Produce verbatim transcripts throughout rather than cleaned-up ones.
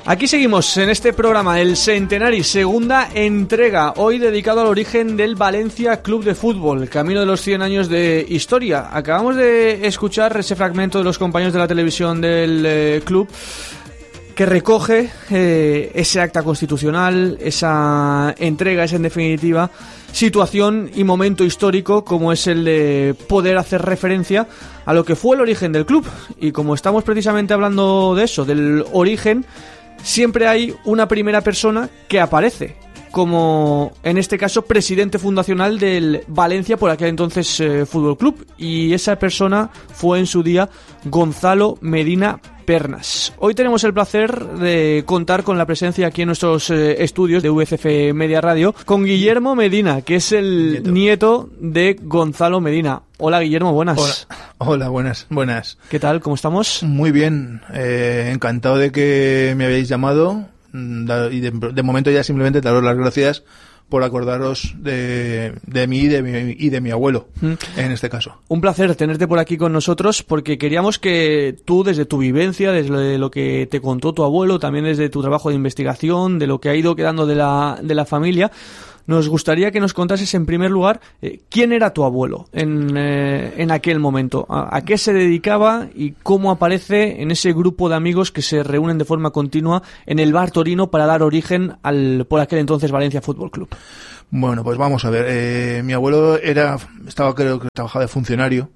Aquí seguimos en este programa, el Centenari, segunda entrega, hoy dedicado al origen del Valencia Club de Fútbol, camino de los cien años de historia. Acabamos de escuchar ese fragmento de los compañeros de la televisión del eh, club que recoge eh, ese acta constitucional, esa entrega, esa en definitiva situación y momento histórico como es el de poder hacer referencia a lo que fue el origen del club. Y como estamos precisamente hablando de eso, del origen, siempre hay una primera persona que aparece como, en este caso, presidente fundacional del Valencia, por aquel entonces eh, Fútbol Club, y esa persona fue en su día Gonzalo Medina Pernas. Hoy tenemos el placer de contar con la presencia aquí en nuestros eh, estudios de U C F Media Radio con Guillermo Medina, que es el nieto, nieto de Gonzalo Medina. Hola Guillermo, buenas. Hola, Hola buenas, buenas. ¿Qué tal? ¿Cómo estamos? Muy bien, eh, encantado de que me habéis llamado y de, de momento ya simplemente daros las gracias por acordaros de, de mí y de mi, y de mi abuelo, mm. en este caso. Un placer tenerte por aquí con nosotros, porque queríamos que tú, desde tu vivencia, desde lo que te contó tu abuelo, también desde tu trabajo de investigación, de lo que ha ido quedando de la, de la familia, nos gustaría que nos contases en primer lugar eh, quién era tu abuelo en, eh, en aquel momento, a, a qué se dedicaba y cómo aparece en ese grupo de amigos que se reúnen de forma continua en el Bar Torino para dar origen al por aquel entonces Valencia Fútbol Club. Bueno, pues vamos a ver. Eh, mi abuelo era, estaba creo que trabajaba de funcionario.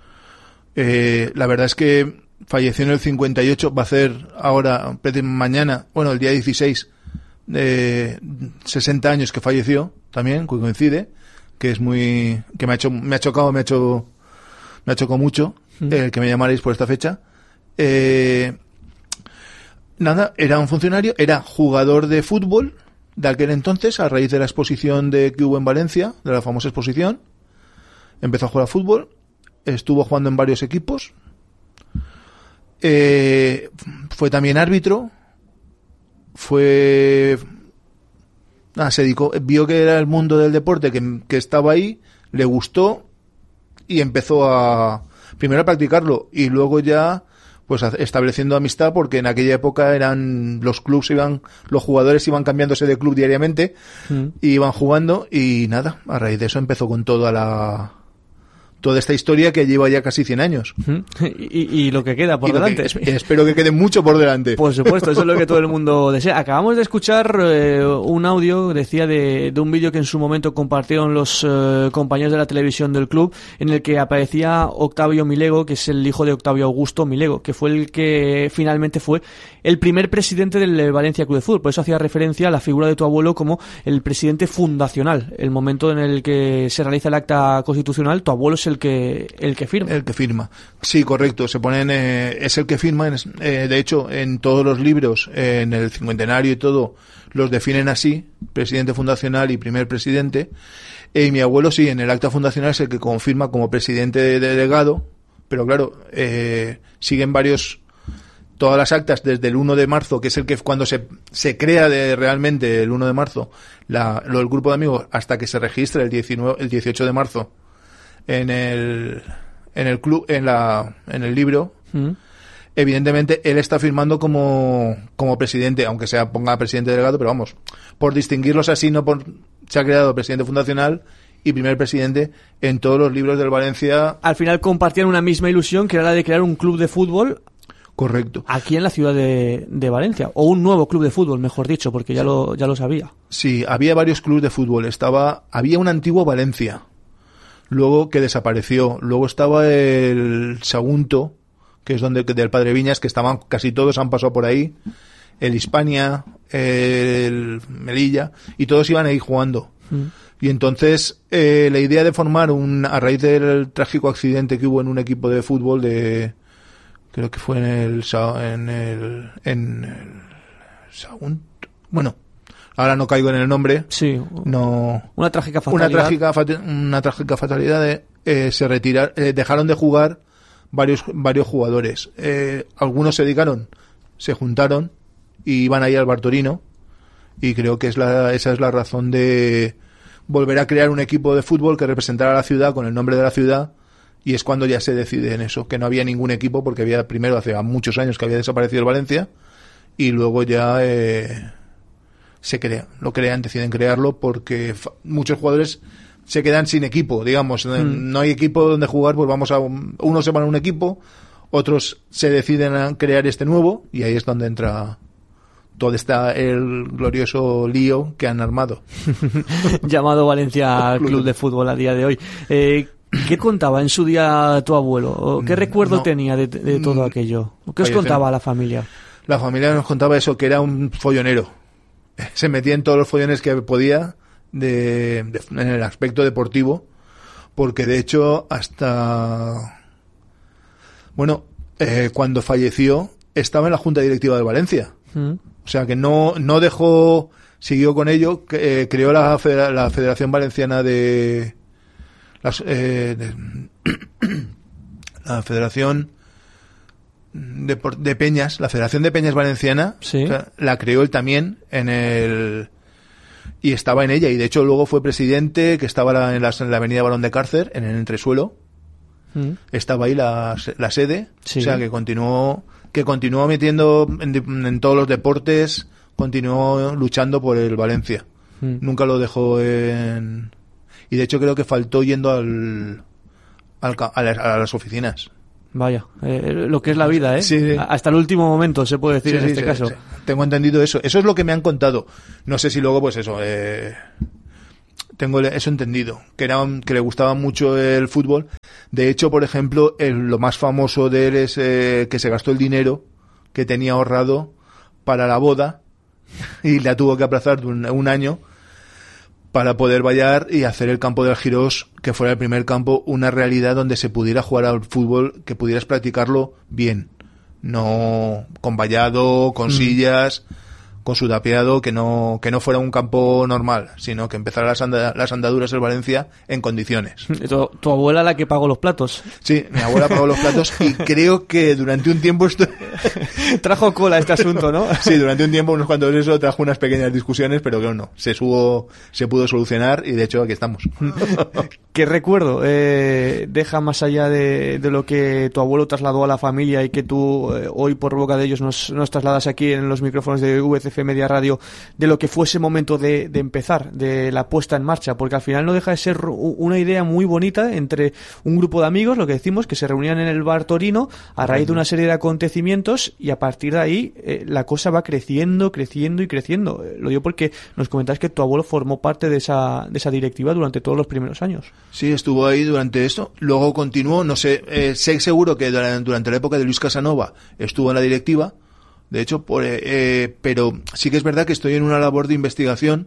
Eh, la verdad es que falleció en el cincuenta y ocho, va a ser ahora, mañana, bueno, el día dieciséis, de sesenta años que falleció también, que coincide, que es muy, que me ha hecho, me ha chocado, me ha hecho, me ha chocado mucho mm. el que me llamarais por esta fecha. Eh, nada, era un funcionario, era jugador de fútbol de aquel entonces, a raíz de la exposición de que hubo en Valencia, de la famosa exposición. Empezó a jugar a fútbol, estuvo jugando en varios equipos, eh, fue también árbitro. Fue ah, se dedicó, vio que era el mundo del deporte, que, que estaba ahí, le gustó y empezó a primero a practicarlo y luego ya pues estableciendo amistad, porque en aquella época eran los clubs iban, los jugadores iban cambiándose de club diariamente mm. y iban jugando, y nada, a raíz de eso empezó con toda la toda esta historia que lleva ya casi cien años. Y, y lo que queda por y delante. Que, espero que quede mucho por delante. Por supuesto, eso es lo que todo el mundo desea. Acabamos de escuchar eh, un audio, decía, de, de un vídeo que en su momento compartieron los eh, compañeros de la televisión del club, en el que aparecía Octavio Milego, que es el hijo de Octavio Augusto Milego, que fue el que finalmente fue el primer presidente del Valencia Club de Fútbol. Por eso hacía referencia a la figura de tu abuelo como el presidente fundacional. El momento en el que se realiza el acta constitucional, tu abuelo es el que el que firma. El que firma. Sí, correcto. Se ponen, eh, es el que firma. Eh, de hecho, en todos los libros, eh, en el cincuentenario y todo, los definen así: presidente fundacional y primer presidente. Eh, y mi abuelo sí, en el acta fundacional es el que confirma como presidente de delegado. Pero claro, eh, siguen varios, todas las actas desde el uno de marzo, que es el que cuando se, se crea de realmente el uno de marzo, la, lo del grupo de amigos, hasta que se registra el diecinueve, el dieciocho de marzo en el en el club, en la en el libro. Mm. Evidentemente él está firmando como como presidente, aunque sea ponga presidente delegado, pero vamos, por distinguirlos así, no por, se ha creado presidente fundacional y primer presidente en todos los libros del Valencia. Al final compartían una misma ilusión, que era la de crear un club de fútbol. Correcto. Aquí en la ciudad de, de Valencia, o un nuevo club de fútbol, mejor dicho, porque ya lo ya lo sabía. Sí, había varios clubes de fútbol. Estaba, había un antiguo Valencia, luego que desapareció. Luego estaba el Sagunto, que es donde del Padre Viñas, que estaban casi todos han pasado por ahí. El Hispania, el Melilla, y todos iban ahí jugando. Mm. Y entonces eh, la idea de formar un, a raíz del trágico accidente que hubo en un equipo de fútbol de, creo que fue en el en el en el Sagunto, bueno, ahora no caigo en el nombre. Sí. No. Una trágica fatalidad. Una trágica una trágica fatalidad de eh, se retirar, eh, dejaron de jugar varios varios jugadores. Eh, algunos se dedicaron, se juntaron y iban ahí al Bar Torino, y creo que es la esa es la razón de volver a crear un equipo de fútbol que representara a la ciudad con el nombre de la ciudad. Y es cuando ya se decide en eso, que no había ningún equipo, porque había primero hace muchos años que había desaparecido el Valencia, y luego ya eh, se crea, lo crean, deciden crearlo porque fa- muchos jugadores se quedan sin equipo, digamos, mm. no hay equipo donde jugar, pues vamos a un, unos se van a un equipo, otros se deciden a crear este nuevo y ahí es donde entra todo está el glorioso lío que han armado. Llamado Valencia Club de Fútbol a día de hoy. Eh, ¿Qué contaba en su día tu abuelo? ¿Qué recuerdo no, tenía de, de todo aquello? ¿Qué os contaba la familia? La familia nos contaba eso, que era un follonero. Se metía en todos los follones que podía de, de, en el aspecto deportivo, porque de hecho hasta... Bueno, eh, cuando falleció estaba en la Junta Directiva de Valencia. ¿Mm? O sea que no, no dejó, siguió con ello, que, eh, creó la, federa, la Federación Valenciana de, las, eh, de la Federación de, de Peñas, la Federación de Peñas Valenciana, ¿sí? O sea, la creó él también en el, y estaba en ella, y de hecho luego fue presidente, que estaba en la, en la avenida Barón de Cárcer, en el entresuelo, ¿Mm? Estaba ahí la, la sede, sí. O sea que continuó, que continuó metiendo en, en todos los deportes, continuó luchando por el Valencia. Mm. Nunca lo dejó en... Y de hecho creo que faltó yendo al, al a, las, a las oficinas. Vaya, eh, lo que es la vida, ¿eh? Sí, sí. Hasta el último momento se puede decir, sí, en este sí, caso. Sí. Tengo entendido eso. Eso es lo que me han contado. No sé si luego, pues eso... Eh... Tengo eso entendido, que era que le gustaba mucho el fútbol. De hecho, por ejemplo, el, lo más famoso de él es eh, que se gastó el dinero que tenía ahorrado para la boda y la tuvo que aplazar de un, un año para poder vallar y hacer el campo del Girós, que fuera el primer campo, una realidad donde se pudiera jugar al fútbol, que pudieras practicarlo bien, no con vallado, con mm. sillas, con su tapiado, que no que no fuera un campo normal, sino que empezara las, anda, las andaduras en Valencia en condiciones. ¿Tu, tu abuela la que pagó los platos? Sí, mi abuela pagó los platos y creo que durante un tiempo esto... trajo cola este asunto, ¿no? Sí, durante un tiempo, unos cuantos de eso, trajo unas pequeñas discusiones, pero que no, se subo, se pudo solucionar y de hecho aquí estamos. ¿Qué recuerdo eh, deja más allá de, de lo que tu abuelo trasladó a la familia y que tú eh, hoy por boca de ellos nos, nos trasladas aquí en los micrófonos de V C F Media Radio, de lo que fue ese momento de, de empezar, de la puesta en marcha? Porque al final no deja de ser una idea muy bonita entre un grupo de amigos, lo que decimos, que se reunían en el bar Torino a raíz de una serie de acontecimientos y a partir de ahí eh, la cosa va creciendo, creciendo y creciendo. Eh, lo digo porque nos comentáis que tu abuelo formó parte de esa, de esa directiva durante todos los primeros años. Sí, estuvo ahí durante esto, luego continuó, no sé, eh, sé seguro que durante la época de Luis Casanova estuvo en la directiva. De hecho, por, eh, pero sí que es verdad que estoy en una labor de investigación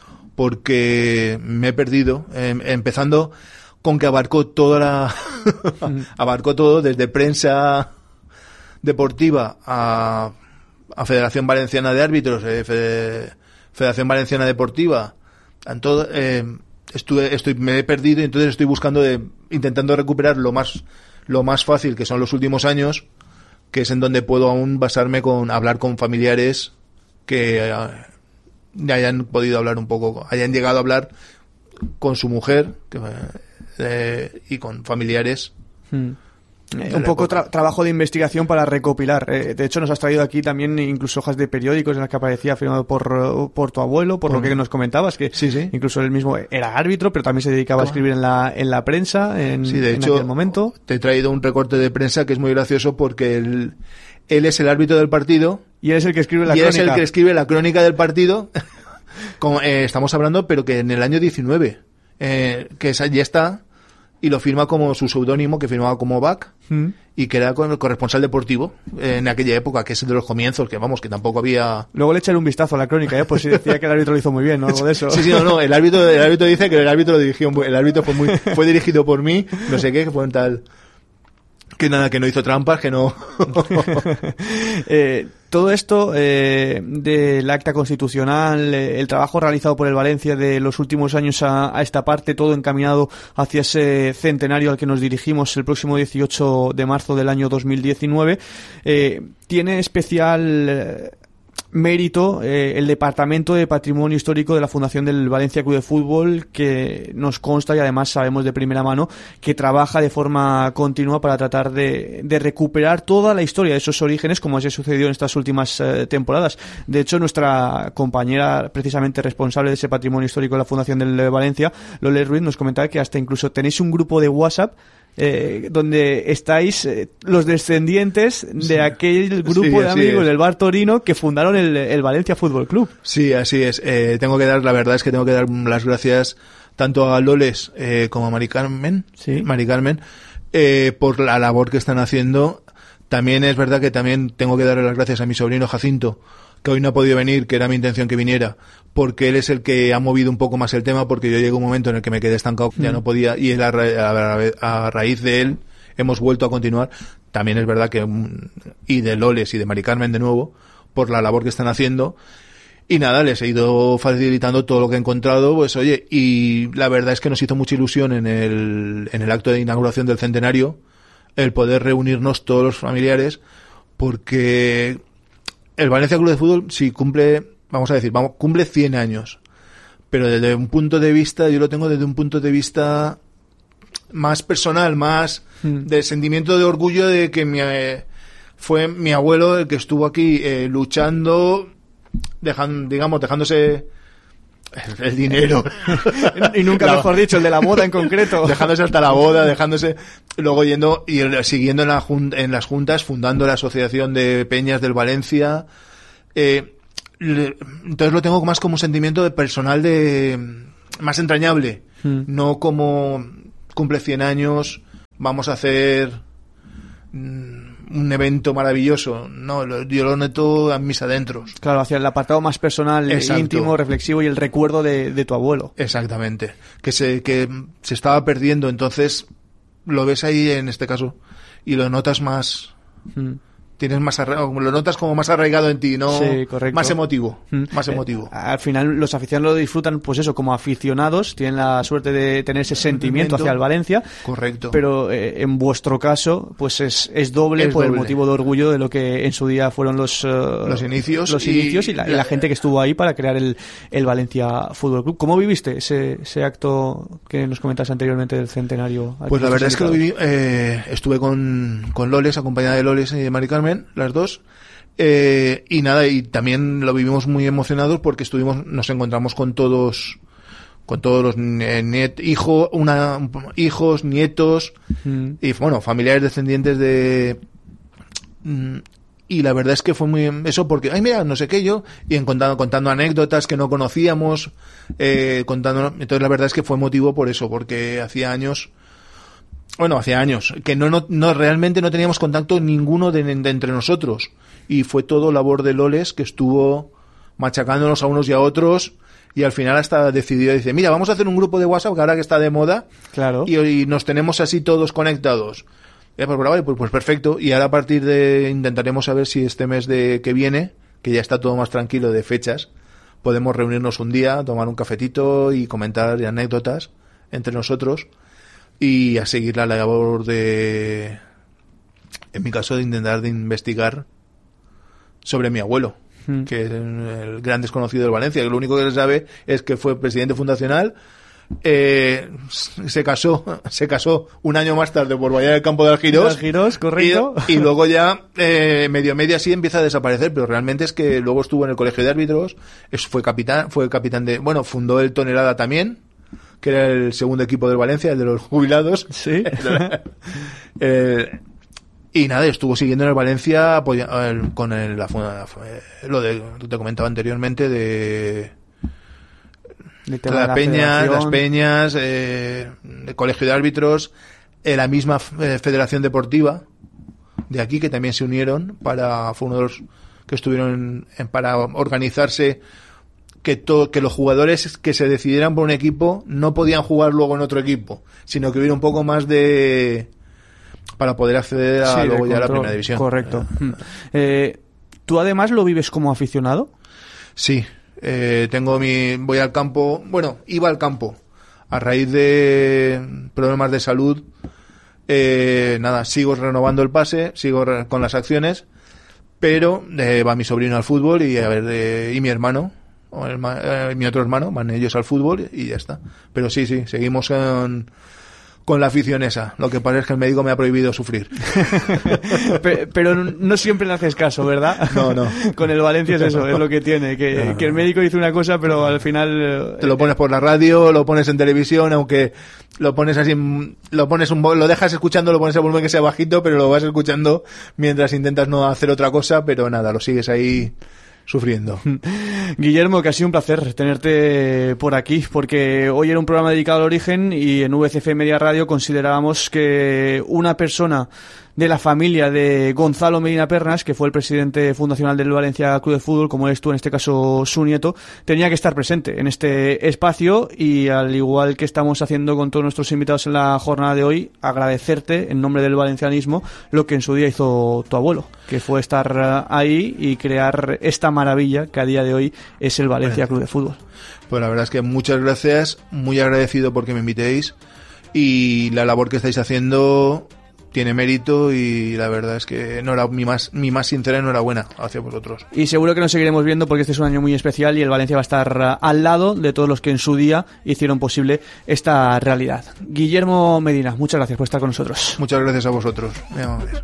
porque me he perdido, eh, empezando con que abarcó toda la abarcó todo desde prensa deportiva a, a Federación Valenciana de Árbitros, eh, Fede, Federación Valenciana Deportiva, en todo, eh, estuve, estoy, me he perdido y entonces estoy buscando de, intentando recuperar lo más lo más fácil que son los últimos años, que es en donde puedo aún basarme con hablar con familiares que eh, hayan podido hablar un poco, hayan llegado a hablar con su mujer que, eh, y con familiares. Hmm. Eh, un poco tra- trabajo de investigación para recopilar. Eh, de hecho, nos has traído aquí también incluso hojas de periódicos en las que aparecía firmado por, por tu abuelo, por bueno. lo que nos comentabas, que sí, sí. incluso él mismo era árbitro, pero también se dedicaba ¿Cómo? a escribir en la en la prensa en, sí, de en hecho, aquel momento. Te he traído un recorte de prensa que es muy gracioso porque él, él es el árbitro del partido. Y él es el que escribe la y crónica. Y es el que escribe la crónica del partido. Como, eh, estamos hablando, pero que en el año diecinueve, eh, que ya está... y lo firma como su seudónimo, que firmaba como Bach, mm. y que era con el corresponsal deportivo en aquella época, que es de los comienzos, que vamos, que tampoco había... Luego le echaré un vistazo a la crónica, ¿eh? Pues si decía que el árbitro lo hizo muy bien, ¿no? Algo de eso. Sí, sí, no, no, el árbitro, el árbitro dice que el árbitro lo dirigió, el árbitro fue muy, fue dirigido por mí, no sé qué, que fue un tal... que nada, que no hizo trampas, que no... eh, todo esto eh, del acta constitucional, eh, el trabajo realizado por el Valencia de los últimos años a, a esta parte, todo encaminado hacia ese centenario al que nos dirigimos el próximo dieciocho de marzo del año dos mil diecinueve, eh, tiene especial... Eh, mérito eh, el Departamento de Patrimonio Histórico de la Fundación del Valencia Club de Fútbol, que nos consta y además sabemos de primera mano que trabaja de forma continua para tratar de, de recuperar toda la historia de esos orígenes, como se sucedió en estas últimas eh, temporadas. De hecho, nuestra compañera precisamente responsable de ese patrimonio histórico de la Fundación del Valencia, Loles Ruiz, nos comentaba que hasta incluso tenéis un grupo de WhatsApp Eh, donde estáis eh, los descendientes de sí. aquel grupo sí, de amigos es. del Bar Torino que fundaron el, el Valencia Fútbol Club. Sí, así es. Eh, tengo que dar, la verdad es que tengo que dar las gracias tanto a Loles eh, como a Mari Carmen, sí. Mari Carmen eh, por la labor que están haciendo. También es verdad que también tengo que darle las gracias a mi sobrino Jacinto, que hoy no ha podido venir, que era mi intención que viniera, porque él es el que ha movido un poco más el tema, porque yo llegué a un momento en el que me quedé estancado, mm. ya no podía, y él a, ra- a, a raíz de él hemos vuelto a continuar. También es verdad que, y de Loles y de Mari Carmen de nuevo, por la labor que están haciendo, y nada, les he ido facilitando todo lo que he encontrado, pues oye, y la verdad es que nos hizo mucha ilusión en el, en el acto de inauguración del centenario, el poder reunirnos todos los familiares, porque el Valencia Club de Fútbol sí cumple, vamos a decir, vamos, cumple cien años, pero desde un punto de vista, yo lo tengo desde un punto de vista más personal, más mm. de sentimiento de orgullo de que mi, eh, fue mi abuelo el que estuvo aquí eh, luchando, dejan, digamos, dejándose el, el dinero. Y nunca no. mejor dicho, el de la boda en concreto. Dejándose hasta la boda, dejándose, luego yendo y el, siguiendo en, la, en las juntas, fundando la Asociación de Peñas del Valencia. Eh, le, entonces lo tengo más como un sentimiento de personal de más entrañable, mm. no como cumple cien años, vamos a hacer un evento maravilloso. No, lo, yo lo noto a mis adentros. Claro, hacia el apartado más personal, Exacto. íntimo, reflexivo y el recuerdo de, de tu abuelo. Exactamente. Que se, que se estaba perdiendo, entonces lo ves ahí en este caso y lo notas más... Mm. Tienes más arraigado, lo notas como más arraigado en ti, ¿no? Sí, correcto. Más emotivo, mm. más eh, emotivo. Al final los aficionados lo disfrutan, pues eso, como aficionados, tienen la suerte de tener ese sentimiento hacia el Valencia. Correcto. Pero eh, en vuestro caso, pues es, es doble es por doble. el motivo de orgullo de lo que en su día fueron los, uh, los inicios, los y, inicios y, la, y la gente que estuvo ahí para crear el, el Valencia Fútbol Club. ¿Cómo viviste ese, ese acto que nos comentas anteriormente del centenario? Pues la verdad es que lo viví, eh, estuve con, con Loles, acompañada de Loles y de Mari Carmen, las dos. Eh, y nada, y también lo vivimos muy emocionados porque estuvimos, nos encontramos con todos, con todos los niet, hijo, una, hijos, nietos mm. y bueno, familiares descendientes de, y la verdad es que fue muy eso porque, ay mira, no sé qué yo, y en contando, contando anécdotas que no conocíamos, eh, contando, entonces la verdad es que fue motivo por eso, porque hacía años, bueno, hacía años, que no, no, no realmente no teníamos contacto ninguno de, de entre nosotros. Y fue todo labor de Loles, que estuvo machacándonos a unos y a otros, y al final hasta decidió, dice, mira, vamos a hacer un grupo de WhatsApp, que ahora que está de moda, claro. y, y nos tenemos así todos conectados. Y pues, vale, pues, pues perfecto, y ahora a partir de, intentaremos saber si este mes de que viene, que ya está todo más tranquilo de fechas, podemos reunirnos un día, tomar un cafetito y comentar anécdotas entre nosotros, y a seguir la labor de, en mi caso, de intentar de investigar sobre mi abuelo, mm. que es el gran desconocido del Valencia, que lo único que se sabe es que fue presidente fundacional, eh, se casó se casó un año más tarde por Bahía del Campo de Algirós, Algirós, correcto. Y, y luego ya eh, medio media sí empieza a desaparecer, pero realmente es que luego estuvo en el colegio de árbitros, es, fue capitán fue capitán de, bueno, fundó el Tonelada también, que era el segundo equipo del Valencia, el de los jubilados. Sí. eh, y nada, estuvo siguiendo en el Valencia apoya, el, con el, la, lo de, te comentaba anteriormente, de, de la la peña, las peñas, eh, el colegio de árbitros, eh, la misma eh, federación deportiva de aquí, que también se unieron para, fue uno de los que estuvieron en, para organizarse, que, to, que los jugadores que se decidieran por un equipo no podían jugar luego en otro equipo, sino que hubiera un poco más de, para poder acceder a, sí, luego ya a la primera división. Correcto. Eh, ¿Tú además lo vives como aficionado? Sí, eh, tengo mi, voy al campo, bueno, iba al campo a raíz de problemas de salud, eh, nada, sigo renovando el pase, sigo re, con las acciones, pero eh, va mi sobrino al fútbol y a ver eh, y mi hermano, o el, eh, mi otro hermano, van ellos al fútbol y ya está. Pero sí, sí, seguimos con, con la afición esa. Lo que pasa es que el médico me ha prohibido sufrir. pero, pero no siempre le haces caso, ¿verdad? No, no. Con el Valencia es eso, es lo que tiene, que, no. que el médico dice una cosa, pero al final... Te lo pones por la radio, lo pones en televisión, aunque lo pones así, lo pones un lo dejas escuchando, lo pones a volumen que sea bajito, pero lo vas escuchando mientras intentas no hacer otra cosa, pero nada, lo sigues ahí sufriendo. Guillermo, que ha sido un placer tenerte por aquí, porque hoy era un programa dedicado al origen y en V C F Media Radio considerábamos que una persona de la familia de Gonzalo Medina Pernas, que fue el presidente fundacional del Valencia Club de Fútbol, como eres tú, en este caso su nieto, tenía que estar presente en este espacio y, al igual que estamos haciendo con todos nuestros invitados en la jornada de hoy, agradecerte en nombre del valencianismo lo que en su día hizo tu abuelo, que fue estar ahí y crear esta maravilla que a día de hoy es el Valencia Club de Fútbol. Pues la verdad es que muchas gracias, muy agradecido porque me invitéis, y la labor que estáis haciendo tiene mérito, y la verdad es que no era mi más mi más sincera enhorabuena hacia vosotros. Y seguro que nos seguiremos viendo, porque este es un año muy especial y el Valencia va a estar al lado de todos los que en su día hicieron posible esta realidad. Guillermo Medina, muchas gracias por estar con nosotros. Muchas gracias a vosotros. Muy amables.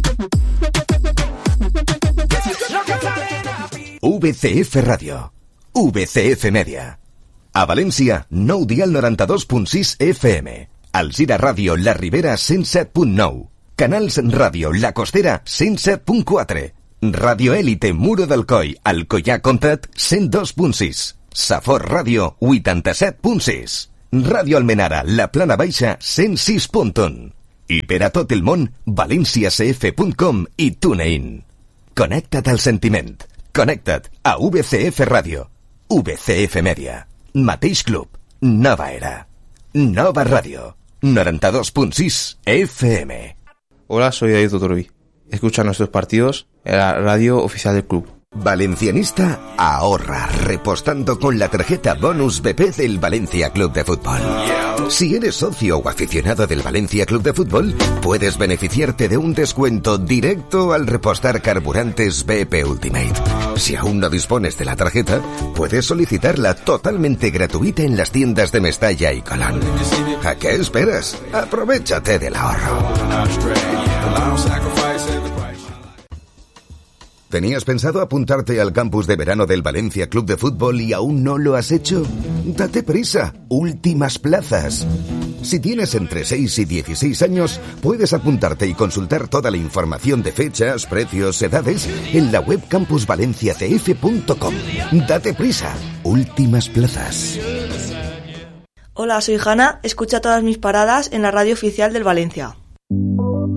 V C F Radio, V C F Media. A València, nou dial noranta-dos punt sis F M. Alzira Ràdio La Ribera cent set punt nou. Canals Ràdio La Costera cent set punt quatre. Radio Élite Muro d'Alcoi Alcoyà Comtat cent dos punt sis. Safor Ràdio vuitanta-set punt sis. Ràdio Almenara La Plana Baixa cent sis punt u. I per a tot el món, valencia c f punt com i TuneIn. Connecta't al sentiment. Connecta't a V C F Radio. V C F Media. Mateix club. Nova era. Nova Radio. noventa y dos punto seis F M. Hola, soy David Totorovi. Escucha nuestros partidos en la radio oficial del club. Valencianista ahorra repostando con la tarjeta Bonus B P del Valencia Club de Fútbol. Si eres socio o aficionado del Valencia Club de Fútbol, puedes beneficiarte de un descuento directo al repostar carburantes B P Ultimate. Si aún no dispones de la tarjeta, puedes solicitarla totalmente gratuita en las tiendas de Mestalla y Colón. ¿A qué esperas? Aprovechate del ahorro. ¿Tenías pensado apuntarte al campus de verano del Valencia Club de Fútbol y aún no lo has hecho? Date prisa, últimas plazas. Si tienes entre seis y dieciséis años, puedes apuntarte y consultar toda la información de fechas, precios, edades en la web campus valencia c f punto com. Date prisa, últimas plazas. Hola, soy Hanna, escucha todas mis paradas en la radio oficial del Valencia.